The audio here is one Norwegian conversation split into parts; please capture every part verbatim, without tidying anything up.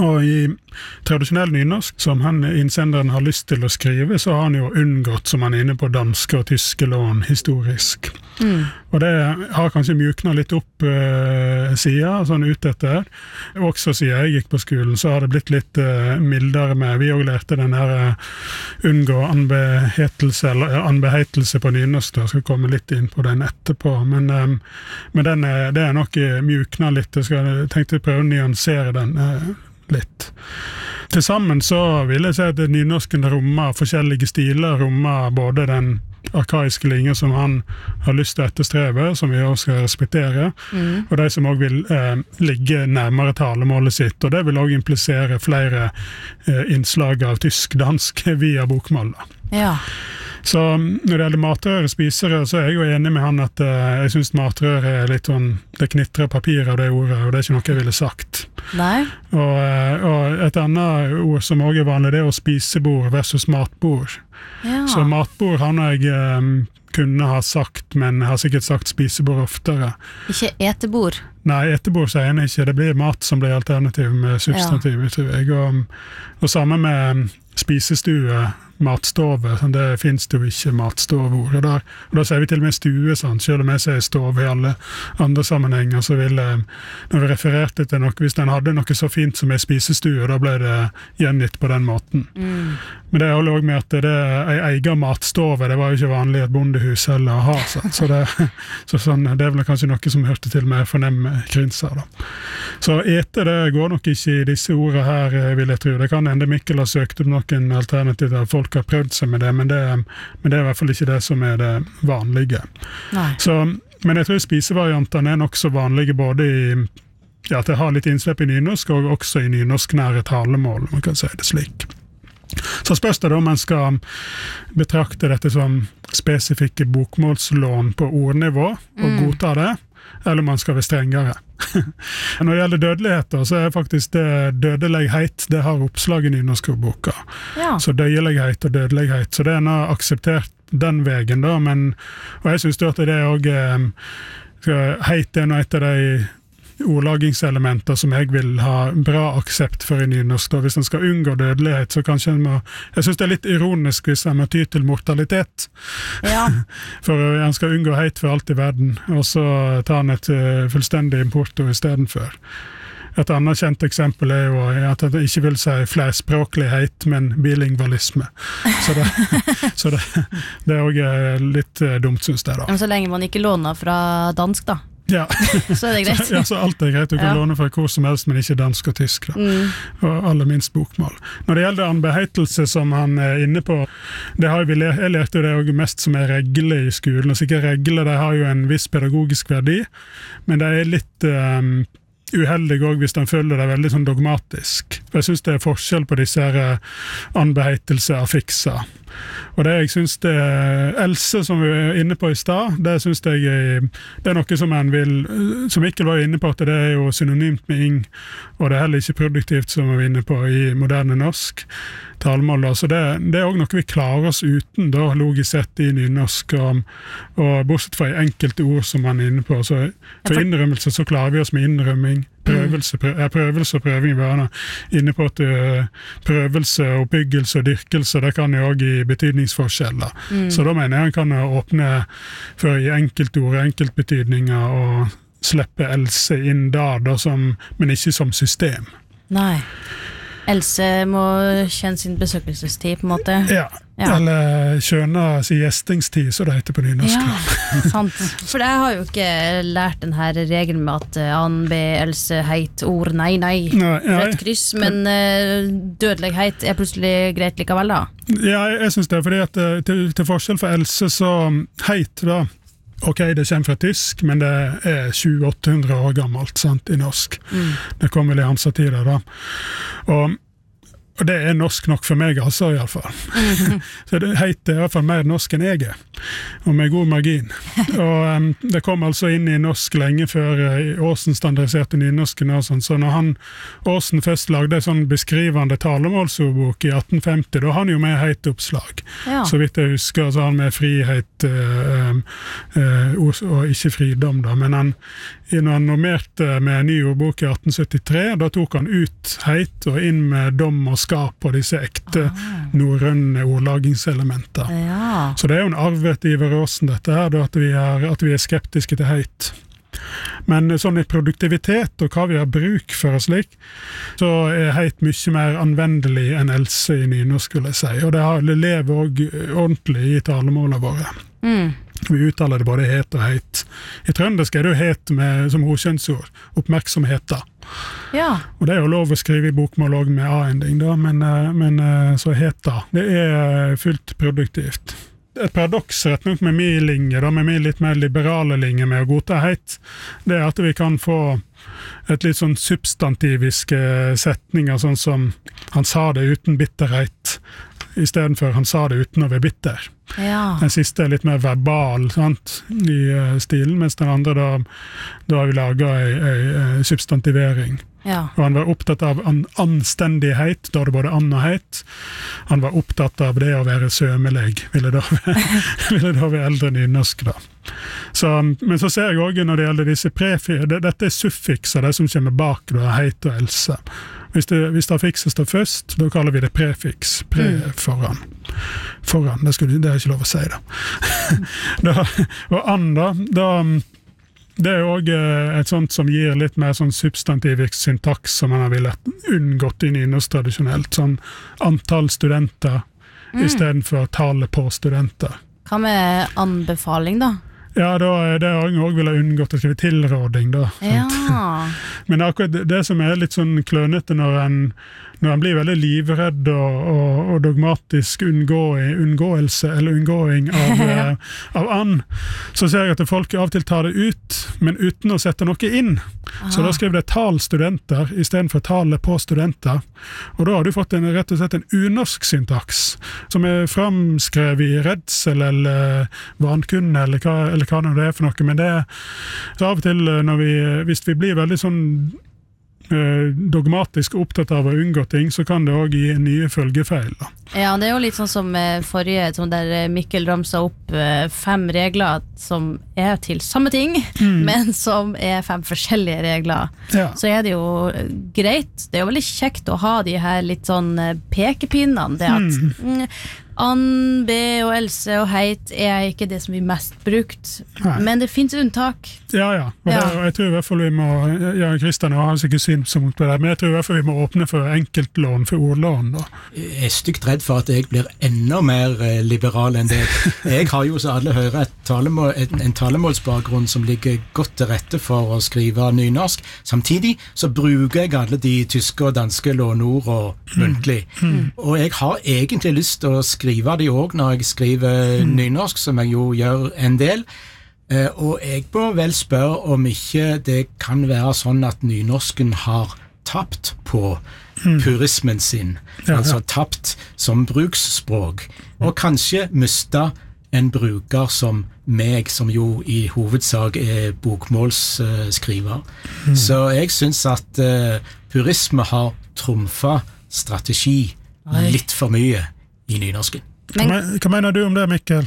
Og i tradisjonell nynorsk, som han innsenderen har lyst til å skrive, så har han jo unngått, som han er inne på, danske og tyske lån historisk. Mm. Og det har kanskje mjuknet litt opp uh, siden, sånn ut etter. Også siden jeg gikk på skolen, så har det blitt litt uh, mildere med. Vi også lærte den her uh, unngå anbehetelse, eller uh, anbehetelse på nynorsk, da skal komme litt inn på den etterpå. Men, um, men den er, det er nok mjuknet litt. Jeg skal, tenkte prøve å nyansere den uh, litt. Til sammen så vil jeg si at nynorsken rommer forskjellige stiler, rommer både den arkaiske linjer som han har lyst til å etterstreve, som vi også skal respektere, mm. og de som også vil eh, ligge nærmere talemålet sitt, og det vil også implisere flere eh, innslag av tysk-dansk via bokmålet. Ja. Så når det gjelder matrør og spisere, så er jeg jo enig med han at uh, jeg synes matrør er litt sånn, det knitrer papir av det ordet, og det er ikke noe jeg ville sagt. Nei. Og, uh, og et annet ord som også er vanlig, det er å spisebord versus matbord. Ja. Så matbord har jeg um, kunne ha sagt, men jeg har sikkert sagt spisebord oftere. Ikke etebord? Nei, etebord sier jeg ikke. Det blir mat som blir alternativ med substantiv, ja. Tror jeg. Og, og sammen med spisestue, matstove, sånn, det finnes det jo ikke matstoveord. Og, der, og da sier vi til og med stue, sånn, selv om jeg sier stove i alle andre sammenhenger, så vil jeg, når vi refererte til noe, hvis den hadde noe så fint som en spisestue, da ble det gjengitt på den måten. Mm. Men det er også med at det er en egen matstove, det var jo ikke vanlig et bondehus heller å ha, sånn. Så, det, så sånn, det er vel kanskje noe som hørte til med fornemme krynser, da. Så ete, det går nok ikke i disse ordene her, vil jeg tro. Det kan ende Mikkel har søkt om noen alternativ der folk har prøvd seg med det, men det, men det er i hvert fall ikke det som er det vanlige. Så, men jeg tror spisevariantene er nok så vanlige både i ja, at det har litt innslipp i nynorsk, og også i nynorsk nære talemål, man kan si det slik. Så spørs det da om man skal betrakte dette som spesifikke bokmålslån på ordnivå, og mm. godta det, eller man skal være strengere. Når det gjelder dødelighet, så er faktisk det dødelighet, det har oppslag i nynorskordboka. Ja. Så døyelighet og dødelighet, så det er nå akseptert den veien da, men, og jeg synes at det er også, heit er nå et av de ordlagingselementer som jeg vil ha bra aksept for i nynorsk. Da. Hvis man skal unngå dødelighet, så kanskje man må, jeg synes det er litt ironisk hvis man må ty til mortalitet. Ja. For man skal unngå heit for alt i verden, og så tar man et uh, fullstendig importo i stedet for. Et annet kjent eksempel er jo at jeg ikke vil si flerspråklighet, men bilingvalisme. Så det, så det, det er også litt uh, dumt, synes jeg da. Men så lenge man ikke låner fra dansk da? Ja. Så er det greit. Så, ja, så alt er greit. Du kan ja. låne fra hvor som helst, men ikke dansk og tysk. Da. Mm. Og aller minst bokmål. Når det gjelder anbeheitelse som han er inne på, det har vi, jeg lærte det jo mest som er regler i skolen, og sikkert regler, det har jo en viss pedagogisk verdi, men det er litt um, uheldig også hvis den føler det veldig sånn dogmatisk. For jeg synes det er forskjell på disse her anbeheitelse av fikser. Og det jeg synes det er Else som vi er inne på i stad, det synes jeg er, det er noe som en vil, som Mikkel var inne på, at det er jo synonymt med ing, og det er heller ikke produktivt som vi er inne på i moderne norsk talemål. Så det, det er også noe vi klarer oss uten, da, logisk sett i nynorsk, og, og bortsett fra enkelte ord som man er inne på. Så for innrømmelse så klarer vi oss med innrømming. Prøvelse, prøv, prøvelse og prøving, vi var inne på at uh, prøvelse, oppbyggelse og dyrkelse, det kan jo også gi betydningsforskjeller. Mm. Så da mener jeg han kan åpne for i enkeltord, enkeltbetydninger, og slippe Else inn der, da, som, men ikke som system. Nei. Else må kjenne sin besøkelsestid på en måte. Ja, ja. Eller skjønne sin gjestingstid, så det heter på nynorsk. Ja, sant. For jeg har jo ikke lært den her regelen med at anbe, Else, heit, ord, nei, nei, nei rett kryss, men uh, dødelighet er plutselig greit likevel da? Ja, jeg, jeg synes det, fordi at til, til forskjell for Else, så heit da, ok, det kommer fra tysk, men det er sju til åtte hundre år gammelt, sant, i norsk. Mm. Det kom vel i hans tider da. Og, Og det er norsk nok for meg, altså, i alle fall. Mm-hmm. Så det heter i hvert fall mer norsk enn jeg er, og med god margin. Og um, det kom altså inn i norsk lenge før uh, Aasen standardiserte nynorsken og sånn, så når han, Aasen først lagde en sånn beskrivende talemålsordbok i atten femti, da har han jo med heitoppslag. Ja. Så vidt jeg husker, så har han med frihet uh, uh, og ikke fridom, da, men han, når han normerte med en ny ordbok i atten syttitre, da tok han ut heit og inn med dom og skap og disse ekte ah. norrønne ordlagingselementer. Ja. Så det er jo en arvet i Ivar Aasen dette her, da, at, vi er, at vi er skeptiske til heit. Men sånn i produktivitet og hva vi har bruk for og slik, så er heit mye mer anvendelig enn else i nynorsk, skulle jeg si. Og det, har, det lever også ordentlig i talemålene våre. Mm. Vi uttaler det både het og heit. I trøndersk er det jo het med, som hovedkjønnsord, oppmerksomheta. Ja. Og det er jo lov å skrive i bokmål også med a-ending, da, men, men så heta. Det er fullt produktivt. Et paradoks rett nok med min linje, da, med min litt mer liberale linje med å godta heit, det er at vi kan få et litt sånn substantiviske setninger, sånn som han sa det uten bitterhet, i stedet for han sa det uten å være bitter. Ja. Den siste er litt mer verbal, sant, i uh, stilen, mens den andre da, da har vi laget en substantivering. Ja. Og han var opptatt av an anstendighet, da det både an og heit. Han var opptatt av det å være sømeleg, ville da være, ville da være eldre nynorsk da. Så, men så ser jeg også når det gjelder disse prefix, det, dette er suffikser, det som kommer bak da, heit og else. Hvis det, hvis det fikses da først, da kaller vi det prefix, pre foran. Foran, det, skulle, det er ikke lov å si da. da og an da, da det er jo også et sånt som gir litt mer sånn substantivisk syntaks som man har villet unngått i nynorsk tradisjonelt, sånn antall studenter mm. i stedet for tallet på studenter. Hva med anbefaling da? Ja, da er det også ville unngått å skrive tilråding da. Ja. Men akkurat det, det som er litt sånn klønete når en, når en blir veldig livredd og, og, og dogmatisk unngå, unngåelse eller unngåing av, ja. av an, så ser jeg at folk av og til tar det ut, men uten å sette noe inn. Aha. Så da skriver det talstudenter i stedet for tallet på studenter. Og da har du fått en, rett og slett en unorsk syntaks, som er framskrevet i redsel eller vankunne eller hva, eller hva det er for noe, men det er så av og til når vi, hvis vi blir veldig sånn eh, dogmatisk opptatt av å unngå ting, så kan det også gi nye følgefeil da. Ja, det er jo litt sånn som forrige, som der Mikkel ramsa opp fem regler som er til samme ting, mm. men som er fem forskjellige regler. Ja. Så er det jo greit, det er jo veldig kjekt å ha de her litt sånn pekepinnene, det at mm. An, be og else og heit er ikke det som vi mest brukt, Nei. Men det finnes unntak. Ja, ja, og, ja. Det, og jeg tror i hvert fall vi må, ja, Kristian har sikkert synspunkt på det, men jeg tror i hvert fall vi må åpne for enkeltlån, for ordlån da. Jeg er stygt redd for at jeg blir enda mer eh, liberal enn det. Jeg har jo så alle hører et talemål, en, en talemålsbakgrunn som ligger godt til rette for å skrive nynorsk. Samtidig så bruker jeg alle de tyske og danske lånord og muntlig. Mm. Mm. Og jeg har egentlig lyst til å skrive de også når jeg skriver mm. nynorsk, som jeg jo gjør en del. Eh, og jeg må vel spørre om ikke det kan være sånn at nynorsken har tapt på mm. purismen sin, ja, altså ja. Tapt som bruksspråk, og kanskje mista en bruker som meg, som jo i hovedsak er bokmålsskriver. Mm. Så jeg synes at uh, purisme har trumfet strategi Oi. Litt for mye i nynorsken. Men, hva, hva mener du om det, Mikkel?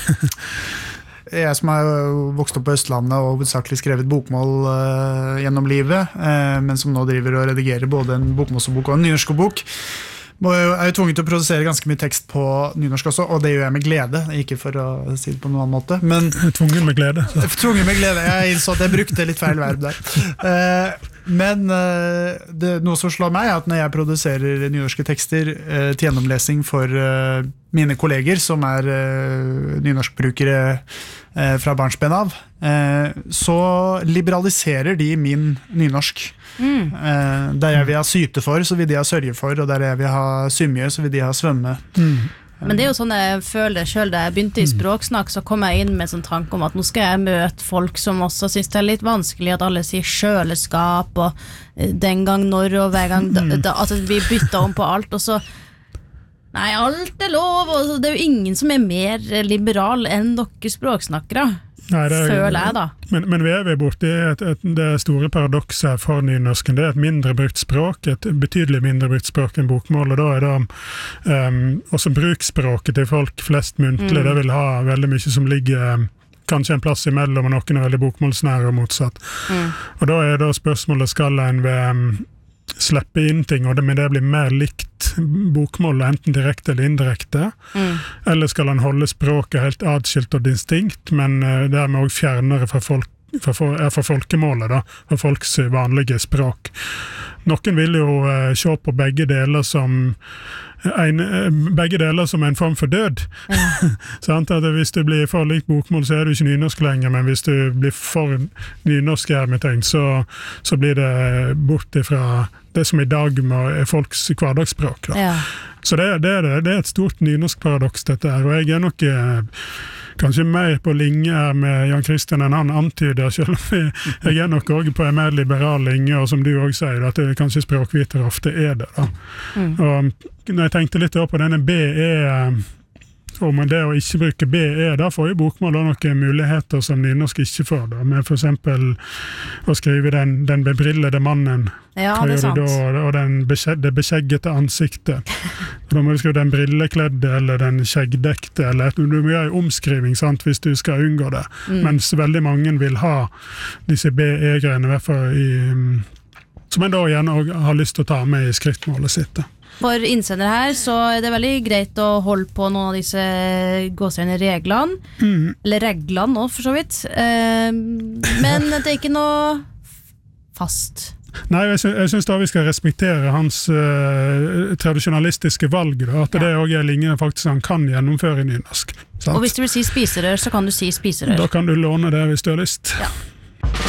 Jeg som har vokst opp på Østlandet og hovedsakelig skrevet bokmål uh, gjennom livet, uh, men som nå driver og redigerer både en bokmålsbok og en nynorskbok, er jo tvunget til å produsere ganske mye tekst på nynorsk også, og det gjør jeg med glede, ikke for å si det på noen annen måte. Men, tvungen med glede. Så. Tvungen med glede, jeg innså at jeg brukte litt feil verb der. Uh, men uh, det, noe som slår meg er at når jeg produserer nynorske tekster uh, til gjennomlesing for uh, mine kolleger, som er uh, nynorskbrukere uh, fra barnsben av, uh, så liberaliserer de min nynorsk. Mm. Uh, der jeg vil ha syte for, så vil de ha sørge for, og der jeg vil ha symje, så vil de ha svømme. Mm. Men det er jo sånn jeg føler selv da jeg begynte i språksnakk, så kom jeg inn med en sånn tanke om at nå skal jeg møte folk som også synes det er litt vanskelig at alle sier kjøleskap og den gang når og hver gang da, da, at vi bytter om på alt, og så nei, alt er lov, og det er jo ingen som er mer liberal enn dere språksnakkere. Nei, det er, føler jeg da. Men, men vi er vi borte i et, et, det store paradokset for nynorsken. Det er et mindre brukt språk, et betydelig mindre brukt språk enn bokmål, og da er det um, også bruksspråket til folk flest muntlig. Mm. Det vil ha veldig mye som ligger um, kanskje en plass imellom, og noen er veldig bokmålsnære og motsatt. Mm. Og da er da spørsmålet, skal en ved um, slippe inn ting, og det, men det blir mer likt bokmål, enten direkte eller indirekte, mm. eller skal han holde språket helt adskilt og distinkt, men uh, dermed også fjernere fra, folk, fra, for, fra folkemålet, da, fra folks vanlige språk. Noen vil jo uh, se på begge deler som en, begge deler som en form for død. Ja. Sant? At hvis du blir for likt bokmål, så er du ikke nynorsk lenger, men hvis du blir for nynorsk hermetegn, så, så blir det bort ifra det som i dag er folks hverdagsspråk. Da. Ja. Så det, det, er det, det er et stort nynorsk paradoks dette her, og jeg er nok kanskje mer på linje med Jan Christian enn han antyder, selv om jeg, jeg er nok også på en mer liberal linje, og som du også sier, at det kanskje språkvitere ofte er det. Da. Mm. Og når jeg tenkte litt på denne B E, om det å ikke bruke B E, da får jo bokmål noen muligheter som nynorsk ikke får, da, med for eksempel å skrive den, den bebrillede mannen, ja, det er sant. Da, og den beskjed, det beskjeggete ansiktet. Da må du skrive den brillekledde, eller den skjeggdekte, eller du må gjøre en omskriving, sant, hvis du skal unngå det. Mm. Mens veldig mange vil ha disse B E-greiene, i hvert fall i, som en da gjerne har lyst til å ta med i skriftmålet sitt. Da. For innsender her, så er det veldig greit å holde på noen av disse gåsehøyne reglene, mm. eller reglene også, for så vidt. Eh, men det er ikke noe fast. Nei, jeg, sy jeg synes da vi skal respektere hans uh, tradisjonalistiske valg, da, at ja. Det også er linjene faktisk han kan gjennomføre i nynorsk. Sant? Og hvis du vil si spiserør, så kan du si spiserør. Da kan du låne det hvis du har lyst. Ja.